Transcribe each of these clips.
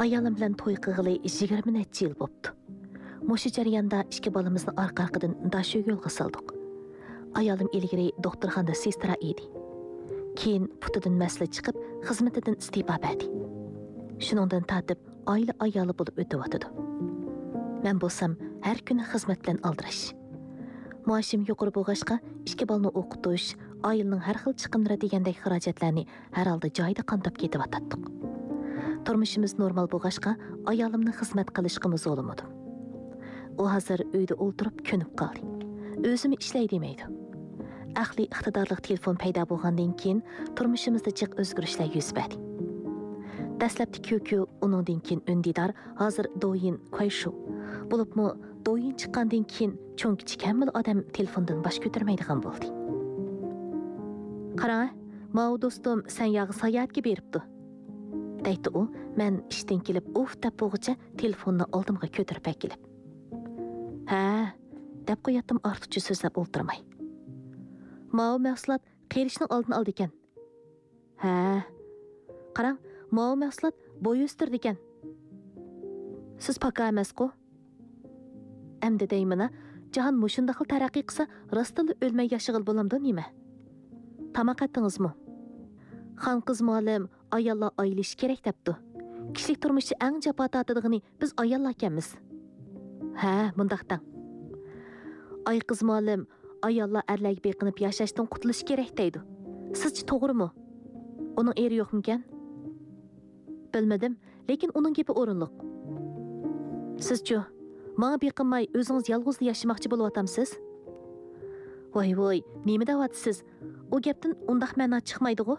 Ayolum bilan to'y qilg'ili 20 necha yil bo'pti. Mushu jarayonda ikki bolamizni orqa-orqadan dashu yo'lga soldik. Ayolim ilgari doktorxonada sestra edi. Keyin putidan masla chiqib, xizmatidan istifa berdi. Shuningdan tatib oila ayoli bo'lib o'tyotdi. Men bo'lsam har kuni xizmat bilan aldirash. Maoshim yuqori bo'lg'achqa, ikki bolani o'qitish, oilaning har xil chiqimlari degandek xarajatlarni har holda joyida qamdab ketyotdik. Turmushimiz normal bo'lg'achqa, ayolimni xizmat qilishga zo'lamadim. U hozir uyda o'ltirib ko'nib qoldi. O'zim ishlay demaydi. Aqliy iqtidorli telefon paydo bo'lgandan keyin turmushimizda jiq o'zgarishlar yuz berdi. Dastlabki ko'ku uningdan keyin undidor, hozir do'yin qo'yshu. Bo'libmi do'yin chiqqandan keyin cho'ng kichik hamma odam telefondan bosh ko'tarmaydigan bo'ldi. Qara, ma'u do'stim sen yog'i sayohatga beribdi. Deydi u, men ishdan kelib uf deb bo'g'icha telefonni oldimga ko'tarib kelib. Ha, deb qo'yatdim ortiqcha so'zlab o'ltirmay. Ma'u mahsulot qerishning oldini oldi ekan. Ha, qarang, ma'u mahsulot bo'y o'stirdi ekan. Siz paka emas-ku? Endi deymina, jahon mushunda xil taraqqiy qilsa, rostila o'lmay yashag'il bo'lamdi nima? Tamoq etdingizmi? Xon qiz muallim ayollar ayilish kerak debdi. Kishilik turmushi eng jafo tortadigini biz ayollar ekanmiz. Ha, bundaqdan. Ay qiz muallim ayollar erlarga beqinib yashashdan qutulish kerak deydi. Sizchi to'g'rimi? Uning eri yo'qmikan? Bilmadim, lekin uning gapi o'rinliq. Sizchi menga beqinmay o'zingiz yolg'izlik yashamoqchi bo'lyapsiz? Voy, nima deyapsiz? O gapdan undaq ma'no chiqmaydi-ku.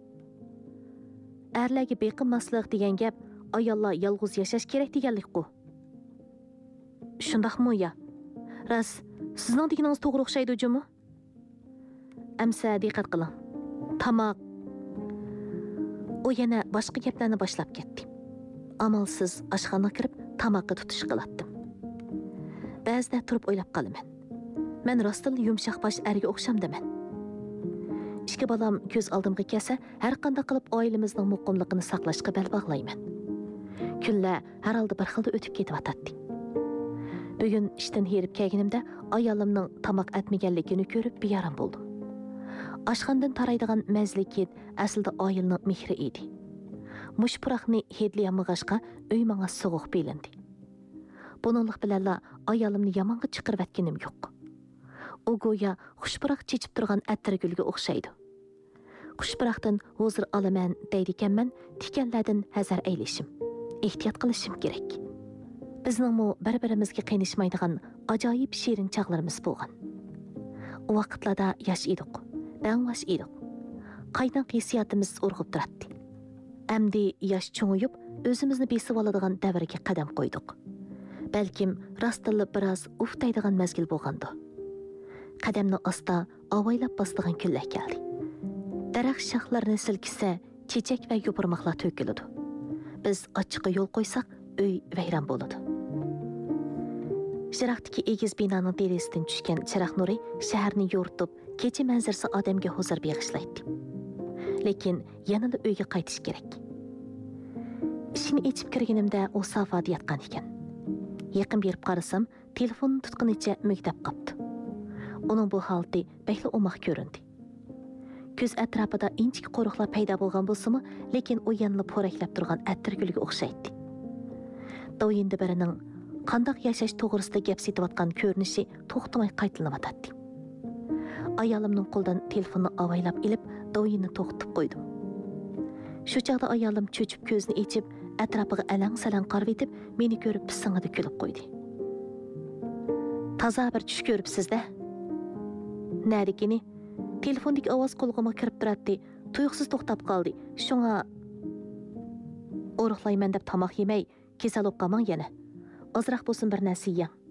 Erlarga beqinmaslik degan gap ayollar yolg'iz yashash kerak deganlik-ku. Shundaqmi ya? Ras, sizning deganingiz to'g'ri o'xshaydi-jimi? Amsa diqqat qiling. Tamoq. O yana boshqa gaplarni boshlab ketdi. Amalsiz oshxonaga kirib tamoqqa tutish qilatdim. Ba'zida turib o'ylab qolaman. Men rostila yumshoq bosh erga o'xshamdaman. İki balam ko'z oldimga kelsa, har qanday qilib oilamizning muqimligini saqlashga bel bog'layman. Kunlar har holda bir xilda o'tib ketyapti. Bugun ishdan herib kelganimda ayolimning tamoq etmaganligini ko'rib beyaram bo'ldim. Oshxonadan taraydigan mazlik hid aslida oilning mehri edi. Mush puroqni hidlayamag'ashqa uy menga sovuq belindi. Buninglik bilan ayolimni yomonga chiqarib atganim yo'q. O go'yo xushpuroq chechib turgan attirgulga o'xshaydi. Xushpuroqdan hozir olaman deydi ekanman, tikanlardan hazar aylashim, ehtiyot qilishim kerak. Bizningmi bir-birimizga qiynashmaydigan ajoyib shirin chaqlarimiz bo'lgan. O vaqtlarda yosh edik, bangvash edik. Qaydan hissiyotimiz urg'ib turadi. Amdi yosh cho'ng'ib, o'zimizni besib oladigan davrga qadam qo'ydik. Balkim rostilla biroz uftaydigan mezgil bo'lgandi. Qadamni asta avaylab bosdigan kunlar keldi. Daraxt shoxlarini silkisa, chechak va yopirmoqlar to'kiladi. Biz ochiqqa yo'l qo'ysak, uy vayron bo'ladi. Shiraqdagi egiz binoning terasidan tushgan chiroq nuri shaharni yo'ritib, kecha manzarasi odamga huzur bag'ishlaydi. Lekin yanada uyga qaytish kerak. Ishini ichib kirganimda u safada yotgan ekan. Yaqin berib qarasam, telefonni tutqunicha mugdab qopti. Onun bu halti bekli omaq ko'rindi. Ko'z atrofida inchik qo'riqlar paydo bo'lgan bo'lsa-mu, lekin u yanilib po'raklab turgan attirgulga o'xshaydi. Do'yinda birining qandoq yashash to'g'risida gap setayotgan ko'rinishi to'xtamay qaytlanayotdi. Ayolimning qo'ldan telefonni avaylab ilib, do'yinni to'xtatib qo'ydim. Shu chaqda ayolim cho'chib ko'zini ochib, atrofiga alang-salang qarab etib, meni ko'rib pisingida kulib qo'ydi. Toza bir tush ko'ribsiz-da. Nədikini, telefondaki ovoz qo'lg'ima kirib turadi, tuyuqsiz to'xtab qoldi. Shunga o'ruqlayman deb tamoq yemay, kasal bo'lib qolmang yana. Ozroq bo'lsin bir narsa yeng.